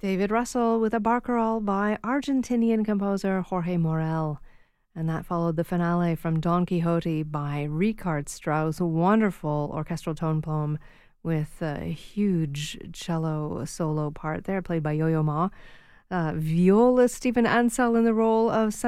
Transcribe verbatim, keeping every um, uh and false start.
David Russell with a barcarolle by Argentinian composer Jorge Morel. And that followed the finale from Don Quixote by Richard Strauss, a wonderful orchestral tone poem with a huge cello solo part there, played by Yo-Yo Ma. Uh, viola Stephen Ansel in the role of